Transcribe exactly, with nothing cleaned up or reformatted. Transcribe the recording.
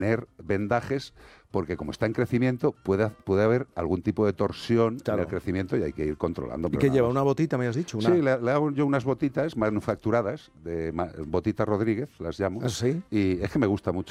tener vendajes, porque como está en crecimiento, puede, puede haber algún tipo de torsión Claro. en el crecimiento y hay que ir controlando. ¿Y pero qué nada lleva? más. ¿Una botita, me has dicho? Una... Sí, le, le hago yo unas botitas manufacturadas, de ma- Botitas Rodríguez, las llamo, ¿Ah, sí? y es que me gusta mucho.